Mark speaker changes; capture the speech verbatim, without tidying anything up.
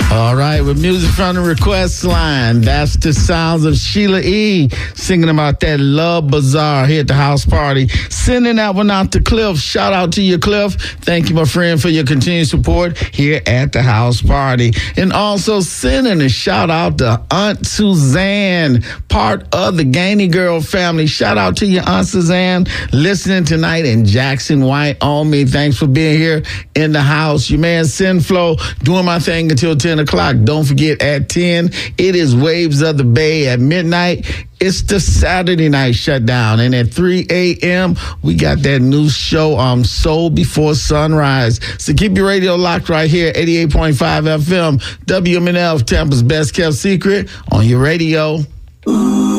Speaker 1: All right, with music from the request line, that's the sounds of Sheila E. singing about that Love Bazaar here at the house party. Sending that one out to Cliff. Shout out to you, Cliff. Thank you, my friend, for your continued support here at the house party. And also sending a shout out to Aunt Suzanne, part of the Gainey Girl family. Shout out to you, Aunt Suzanne, listening tonight in Jackson, Wyoming. Thanks for being here in the house. Your man, Sinflow, doing my thing until ten o'clock. Don't forget, at ten, it is Waves of the Bay. At midnight, it's the Saturday night shutdown. And at three a.m., we got that new show, um, Soul Before Sunrise. So keep your radio locked right here, eighty-eight point five F M, W M N F, Tampa's best kept secret, on your radio.